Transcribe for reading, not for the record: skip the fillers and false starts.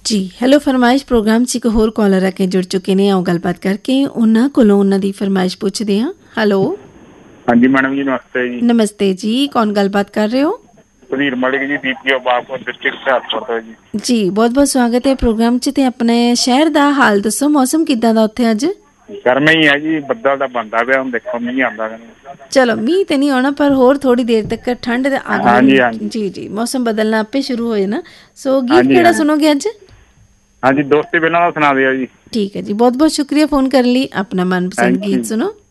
ਜੀ hello ਫਰਮਾਇਸ਼ programme 'ਚ ਇੱਕ ਹੋਰ ਕਾਲਰ ਆ ਕੇ ਜੁੜ ਚੁੱਕੇ ਨੇ। ਆਓ ਗੱਲਬਾਤ ਕਰਕੇ ਉਹਨਾਂ ਕੋਲੋਂ ਉਹਨਾਂ ਦੀ ਫਰਮਾਇਸ਼ ਪੁੱਛਦੇ ਹਾਂ। ਹੈਲੋ ਹਾਂਜੀ ਮੈਡਮ ਜੀ, ਨਮਸਤੇ ਜੀ। ਨਮਸਤੇ ਜੀ, ਕੌਣ ਗੱਲਬਾਤ ਕਰ ਰਹੇ ਹੋ? ਸੁਧੀਰ ਮਲਿਕ ਜੀ, DPO ਬਾਗਪੁਰ ਡਿਸਟ੍ਰਿਕਟ ਹੁਸ਼ਿਆਰਪੁਰ ਤੋਂ ਜੀ। ਜੀ ਬਹੁਤ ਬਹੁਤ ਸਵਾਗਤ ਹੈ ਪ੍ਰੋਗਰਾਮ 'ਚ। ਤੇ ਆਪਣੇ ਸ਼ਹਿਰ ਦਾ ਹਾਲ ਦੱਸੋ, ਮੌਸਮ ਕਿੱਦਾਂ ਦਾ ਉੱਥੇ ਅੱਜ? ਗਰਮੀ ਹੀ ਹੈ ਜੀ, ਬੱਦਲ ਦਾ ਬਣਦਾ ਪਿਆ, ਹੁਣ ਦੇਖੋ ਮੀਂਹ ਆਉਂਦਾ। ਚਲੋ ਮੀਂਹ ਤੇ ਨਹੀਂ ਆਉਣਾ, ਪਰ ਹੋਰ ਥੋੜੀ ਦੇਰ ਤੱਕ ਠੰਡ ਦਾ ਆਗਮਨ। ਹਾਂਜੀ ਹਾਂਜੀ ਜੀ ਜੀ, ਮੌਸਮ ਬਦਲਣਾ ਆਪੇ ਸ਼ੁਰੂ ਹੋ ਜਾਣਾ। ਸੋ ਗੀਤ ਹਾਂਜੀ ਕਿਹੜਾ ਹਾਂਜੀ ਸੁਣੋਗੇ ਅੱਜ? ਹਾਂਜੀ, ਦੋਸਤੀ ਪਹਿਲਾਂ ਦਾ ਸੁਣਾ ਦਿਓ ਜੀ। ਠੀਕ ਹੈ ਜੀ, ਬਹੁਤ ਬਹੁਤ ਸ਼ੁਕਰੀਆ ਫ਼ੋਨ ਕਰਨ ਲਈ। ਆਪਣਾ ਮਨਪਸੰਦ ਥੈਂਕ ਗੀਤ ਯੂ। ਸੁਣੋ।